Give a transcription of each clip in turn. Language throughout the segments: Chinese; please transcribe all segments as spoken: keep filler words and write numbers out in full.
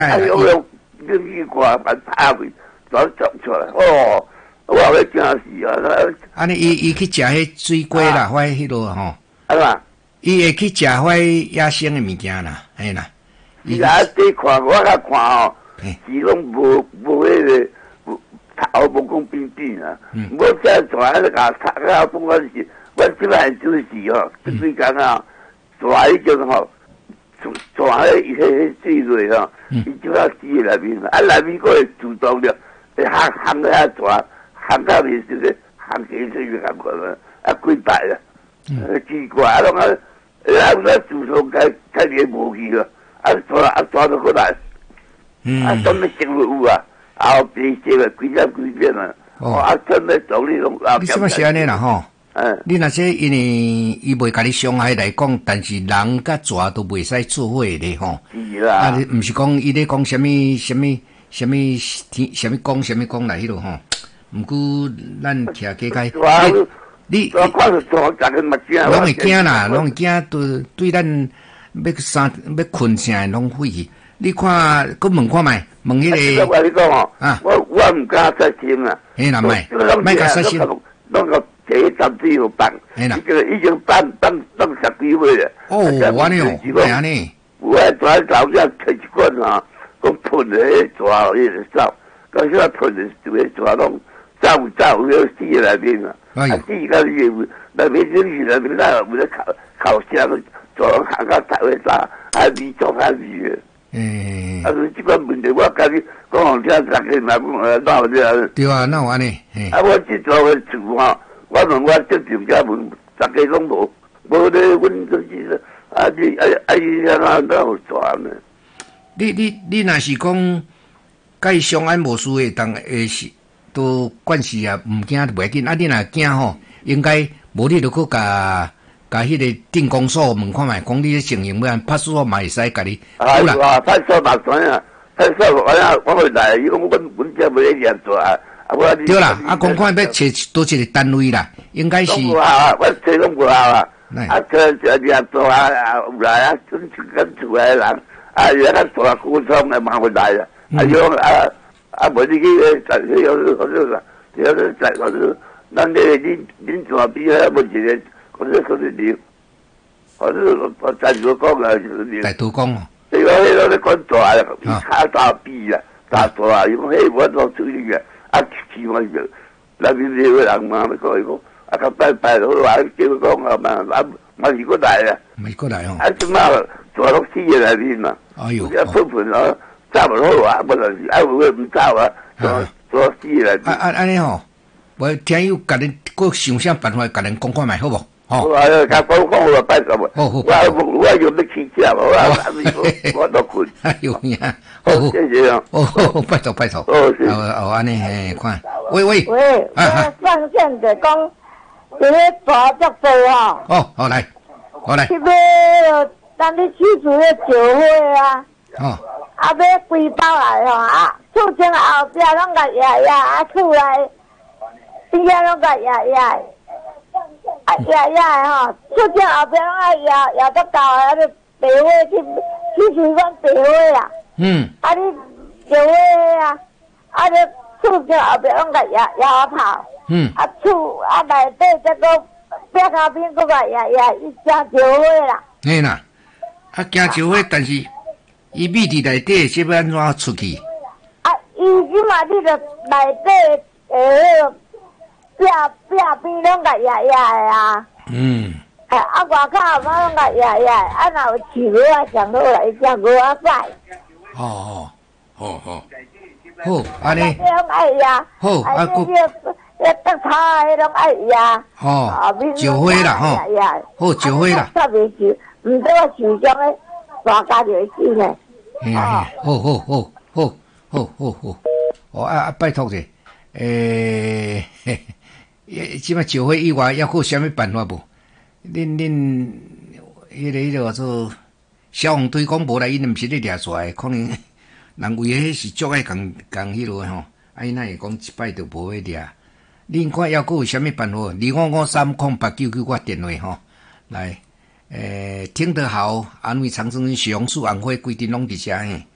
哎呦呦，你去看把拍位，全撞出来，哦，我要惊死啊！ 安尼伊伊去食迄水果啦，或迄落吼， 啊嘛， 伊会去食迄野生的物件啦，嘿啦。 伊啊，你看我甲看哦，是拢无无迄个。头无讲冰冰啊！我再抓那个塔个风我是，我即摆就是哦，即几工啊，抓迄种吼，抓迄迄水蕊吼，伊就要死内面，啊内面个会自动了，会行行个抓，行到面是个行起去个感觉啦，啊几摆啊，奇怪啊，拢啊，啊那自动该该连无去了，啊抓啊抓到过来，啊怎么进入有啊？后边这个几只几遍啊！哦，啊，真的走你拢啊！ 你什么是安尼啦吼？ 嗯， 你那些因为伊袂甲你伤害来讲，但是人甲蛇都袂使做伙咧吼。 是啦。 啊，你毋是讲伊咧讲什么什么什么天什么讲什么讲来迄落吼？毋过咱徛几解，你你我看是蛇逐个目镜， 拢会惊啦，拢会惊对对咱要三要困啥拢废去。你看，佮问看觅，问迄个。 我跟你讲哦，啊，我我唔敢杀心啊。 嘿啦，卖，卖甲杀心。 弄个第一站只有办， 嘿啦， 已经已经办办办十几岁了。 哦，安尼哦，系安尼。 我在老家开一罐啊，讲喷的蛇伊就走，讲现在喷的就会蛇拢走走要死内面啊。啊，死个是内面就是内面那有咧烤烤箱，蛇行到台湾啥，还味做还味。 诶， 啊！即款问题我甲你讲互听，大家嘛讲呃闹这。 对啊，那有安尼。 啊，我即座个厝吼，我问我这住家问，大家拢无，无咧，阮就是啊，你啊啊伊安那哪有转呢？ 你你你若是讲，甲伊相安无事诶，当诶是都管事啊，毋惊袂要紧。啊，你若惊吼，应该无你著去甲。甲迄个定公所问看觅，讲你咧承认要安派出所嘛会使甲你。 好啦，啊，派出所嘛怎啊？派出所我呀，我会来，伊讲阮阮遮袂一样做啊。我对啦，啊，讲看要找多一个单位啦，应该是。 拢啊，我找拢无啊，啊，找找人做啊，有来啊，跟跟厝诶人，啊，原来做啊工厂诶嘛会来啊，啊，有啊啊，无你去诶，有有有有有在嗰度，咱咧恁恁做比啊，无一个。我这可是你，我是我在做讲啊，就是你。 在都讲哦。 这个迄个咧管大啦，卡大臂啦，大大啊，伊讲迄我做处理个，啊，起码就那边这个人嘛，咪讲伊讲，啊，佢拜拜好話，叫佢講啊嘛，啊，我如果大啊， 咪過嚟哦。 啊，點啊，做落啲嘢喺邊嘛？ 哎呦， 一盤盤啊，走唔好啊，不能啊，會唔走啊，做做啲嘢嚟。 啊啊，安尼吼，我聽有甲恁，我想想辦法甲恁講看賣好無？ 哦，我甲講講我拜什麼？ 好好， 我我要要起價嘛，我我都困。 哎呦呀， 好，謝謝啊。 哦，拜託拜託。 哦，是。 哦哦，安尼嘿，看，喂喂。 喂，我上線就講，這個大足多啊。 哦，好來，好來。 這邊咱哋起厝咧酒會啊。 哦。 啊，買幾包來吼啊，厝前後壁攏甲壓壓，啊厝內邊仔攏甲壓壓。啊呀呀吼，厝前後邊攏啊壓壓得到啊！你白花去去厝講白花啦。嗯。啊你白花啊，啊你厝前後邊攏甲壓壓跑。嗯。啊厝啊內底這個壁頭邊擱甲壓壓，伊正白花啦。 嘿啦，啊驚白花，但是伊秘佇內底，這要安怎出去？ 啊，伊即嘛你著內底誒迄個。壁壁邊攏甲壓壓的啊！嗯，哎，啊外口嘛攏甲壓壓，啊若有飼鵝啊上好啦，伊隻鵝啊擺。 哦哦，好好，好，安尼。 這攏愛壓。 好，啊個。 迄竹草啊，迄攏愛壓。 哦，石灰啦吼。好，石灰啦。 特別是，毋得我樹上咧大家就會死呢。 嘿嘿，好好好好好好好，哦啊啊，拜託者，誒。即擺石灰以外，還有啥物辦法無？恁恁迄個迄個做消防隊講無來，因毋是咧掠蛇誒，可能人為迄是足愛共共迄落吼，啊伊哪會講一擺就無去掠？恁看還佫有啥物辦法？二五五三空八九九我電話吼，來誒聽得好，安慰長春消防署安徽規定攏佇遮嘿。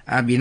啊，明